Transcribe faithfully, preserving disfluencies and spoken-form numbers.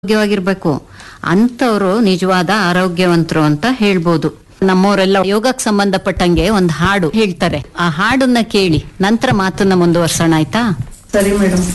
ಆರೋಗ್ಯವಾಗಿರ್ಬೇಕು ಅಂತವ್ರು ನಿಜವಾದ ಆರೋಗ್ಯವಂತರು ಅಂತ ಹೇಳ್ಬೋದು. ನಮ್ಮವರೆಲ್ಲ ಯೋಗಕ್ಕೆ ಸಂಬಂಧಪಟ್ಟಂಗೆ ಒಂದು ಹಾಡು ಹೇಳ್ತಾರೆ. ಆ ಹಾಡನ್ನ ಕೇಳಿ ನಂತರ ಮಾತನ್ನ ಮುಂದುವರ್ಸೋಣ, ಆಯ್ತಾ? ಸರಿ ಮೇಡಮ್.